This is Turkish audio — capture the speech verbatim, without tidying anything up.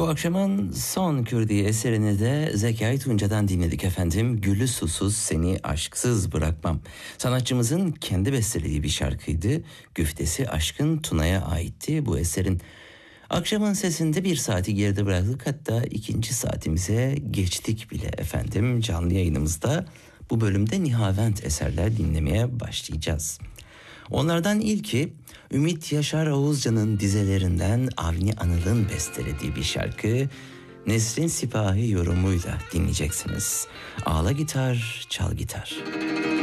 Bu akşamın son Kürdi eserini de Zekai Tunca'dan dinledik efendim. Gülü susuz seni aşksız bırakmam. Sanatçımızın kendi bestelediği bir şarkıydı. Güftesi Aşkın Tuna'ya aitti bu eserin. Akşamın sesinde bir saati geride bıraktık, hatta ikinci saatimize geçtik bile efendim. Canlı yayınımızda bu bölümde Nihavent eserler dinlemeye başlayacağız. Onlardan ilki Ümit Yaşar Oğuzcan'ın dizelerinden Avni Anıl'ın bestelediği bir şarkı. Nesrin Sipahi yorumuyla dinleyeceksiniz. Ağla gitar, çal gitar.